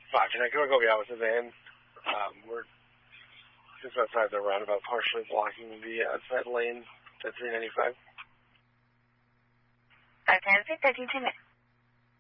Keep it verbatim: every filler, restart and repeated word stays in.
five ten Echo Echo, yeah, with the van. Um, we're just outside the roundabout, partially blocking the outside lane to three ninety-five. five ten, thirteen two minutes.